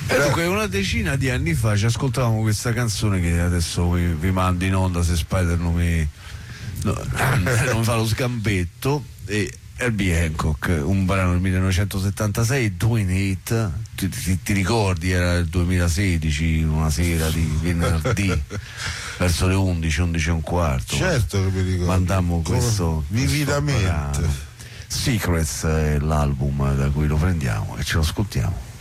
E dunque una decina di anni fa ci ascoltavamo questa canzone che adesso vi mando in onda se Spider non mi fa lo sgambetto, e Herbie Hancock, un brano del 1976, Doing It, ti ricordi, era il 2016, una sera di venerdì verso le 11:15:15. Certo che mi ricordo. Mandammo questo vividamente. Secrets è l'album da cui lo prendiamo e ce lo ascoltiamo.